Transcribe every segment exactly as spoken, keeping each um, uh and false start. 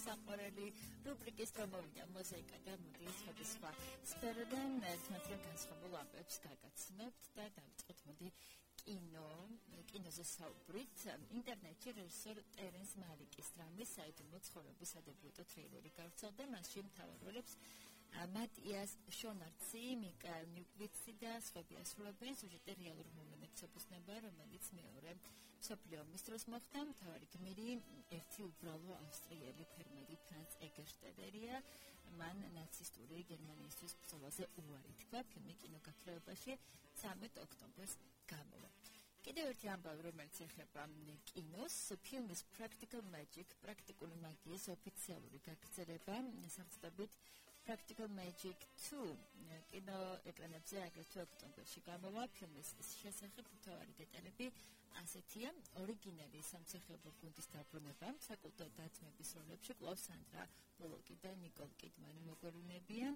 საყვარელი რუბრიკის პრომოვიდა მოზაიკა და მოდი სხვადასხვა სფეროდან ერთმანეთთან განსხვავებულ ამბებს გაგაცნობთ და დავიწყოთ მოდი კინო, კინოზე საუბრით. ინტერნეტში რეჟისორ ტერენს მალიკის დრამის საიდუმლო ცხოვრების სადებიუტო თრილერი გავრცელდა, მასში მთავარ როლებს მატიას შონარცი, მიკაელ ნიუკვიცი და სხვები ასრულებენ. სიუჟეტი რეალურ მომენტებს ეფუძნება, რომელიც მეორე მსოფლიო ომის დროს მოხდა. მთავარი გმირი ერთი უბრალო ავსტრიელი ფერმერი ფრანც ეგერშტედერია. მან ნაცისტური გერმანიისთვის ბრძოლაზე უარი თქვა. ფილმი კინოგაქროებაში ცამეტ ოქტომბერს გამოვა. კიდევ ერთი ამბავი, რომელიც ეხება კინოს, ფილმის Practical Magic, პრაქტიკული მაგიის ოფიციალური გაგრძელება, სახელწოდებით Practical Magic two კინოეკრანებზე აგრეთვე ოქტომბერში გამოვა. ფილმის შესახებ მთავარი დეტალები ასეთია: ორიგინალი სამსახიობო გუნდის დაბრუნება, საკულტურო დათმების როლებში კვლავ სანდრა ბულოკი და ნიკოლ კიდმანი მოგვევლინებიან.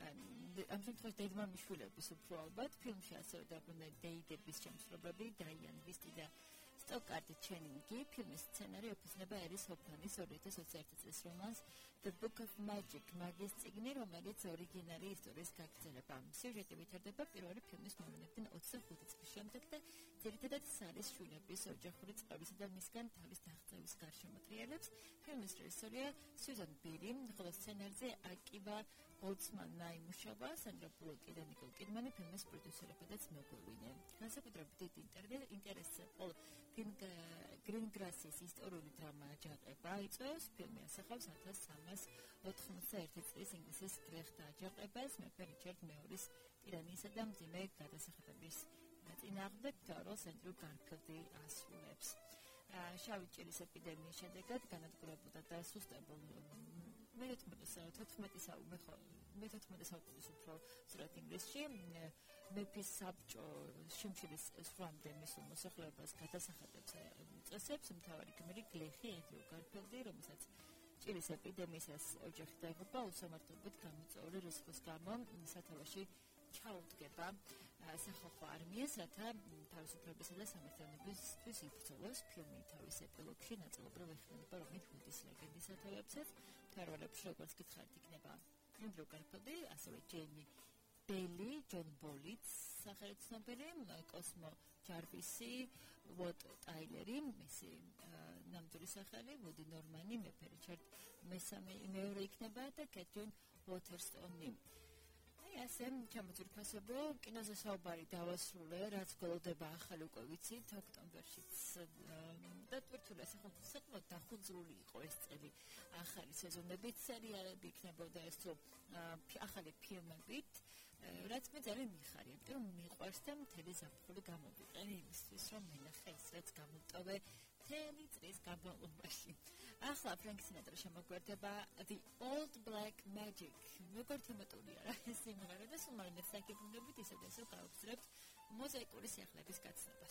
ამ შემთხვევაში დედმამის შვილების უფრო ალბათ. ფილმში ასევე დაბრუნდნენ დეიდების შემსრულებლები დაიან ვისტი და სტოკარტ ჩენინგი. ფილმის სცენარი ეფუძნება ერის ჰოფმანის ორი ათას ოცდაერთი წლის რომანს The Book of Magic, მაგიის წიგნი, რომელიც ორიგინალი ისტორიის გაგრძელება. სიუჟეტი ვითარდება პირველი ფილმის მოვლენებიდან ოცდახუთი წლის შემდეგ და ძირითადად სარის შვილების ოჯახური წყობისა და მისგან თავის დაღწევის გარშემო ტრიალებს. ფილმის რეჟისორია სუზან ბირი, ხოლო სცენარზე აკივა ბოლცმანმა იმუშავა, სანდრა ბულოკი და ნიკოლ კიდმანი ფილმის პროდიუსერებადაც მოგვევიდნენ. განსაკუთრებით დიდ ინტერესს პოლ გრინგრასის ისტორიული დრამა აჯანყება იწვევს. ფილმი ასახავს ათას სამას ოთხმოცდაერთი წლის ინგლისის გლეხთა აჯანყებას, მეფე რიჩარდ მეორის ტირანიისა და მძიმე გადასახადების წინააღმდეგ როლს ენდრუ გარფილდი ასრულებს. შავი ჭირის ეპიდემიის შედეგად განადგურებოდა და სუსტებულ მეთერთმეტე საუკუნის უფრო სწორად ინგლისში მეფის საბჭო შიმშილის სრამდე მის მოსახლეობას გადასახადებს წესებს. მთავარი გმირი გლეხი ენდრუ გარფილდი, რომელსაც ჭირის ეპიდემიისას ოჯახი დაიღუპა, უსამართლობით გამოწვეული რისკის გამო სათავეში ჩაუდგება სახალხო არმიას, რათა თავისუფლებისა და სამართლებისთვის იბრძოლოს. ფილმი თავის ეპილოგში ნაწილობრივ ეხმარება რომით ჰუდის ლეგენდის სათავეებსაც. მთავრობებში როგორც გითხარით იქნება ენდრუ გარფილდი, ასევე ჯეიმი ბელი, ჯონ ბოლიც სახელით ცნობილი, კოსმო ჯარვისი, ვოტ ტაილერი, მისი ნამდვილი სახელი, ვუდი ნორმანი, მეფე რიჩარდ მესამე მეორე იქნება და კეთრინ უოთერსტონი. აი ასე ჩამოძირფასებო კინოზე საუბარი დავასრულე, რაც გველოდება ახალი უკვე ვიცით ოქტომბერშიც და თვითონ საკმაოდ დახუძრული იყო ეს წელი ახალი სეზონებით, სერიალები იქნებოდა ეს თუ ახალი ფილმებით, რაც მე ძალიან მიხარია, იმიტომ რომ მიყვარს და მთელი ზაფხული გამოვიყენე იმისთვის, რომ მენახე ის, რაც გამოვტოვე მთელი წლის განმავლობაში. ახლა ფრენკ სინატრა შემოგვერდება The Old Black Magic. როგორ თემატურია რა ეს სიმღერა და სულ მალე მე საკითხებით ისე და ისე გავგზავნებთ მოზაიკური სიახლეების გაცნობას.